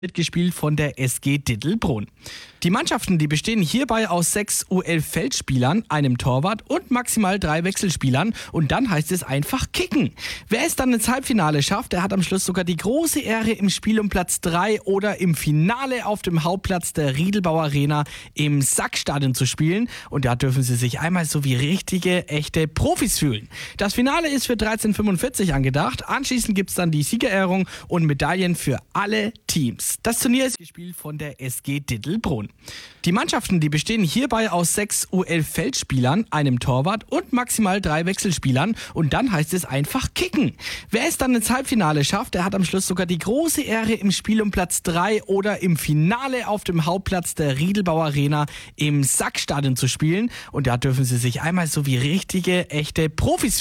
Wird gespielt von der SG Dittelbrunn. Die Mannschaften, die bestehen hierbei aus 6 U11-Feldspielern, einem Torwart und maximal 3 Wechselspielern. Und dann heißt es einfach kicken. Wer es dann ins Halbfinale schafft, der hat am Schluss sogar die große Ehre, im Spiel um Platz 3 oder im Finale auf dem Hauptplatz der Riedelbau Arena im Sackstadion zu spielen. Und da dürfen sie sich einmal so wie richtige, echte Profis fühlen. Das Finale ist für 13:45 angedacht. Anschließend gibt es dann die Siegerehrung und Medaillen für alle Teams. Das Turnier ist gespielt von der SG Dittelbrunn. Die Mannschaften, die bestehen hierbei aus 6 U11-Feldspielern, einem Torwart und maximal 3 Wechselspielern. Und dann heißt es einfach kicken. Wer es dann ins Halbfinale schafft, der hat am Schluss sogar die große Ehre, im Spiel um Platz 3 oder im Finale auf dem Hauptplatz der Riedelbau Arena im Sackstadion zu spielen. Und da dürfen sie sich einmal so wie richtige, echte Profis fühlen.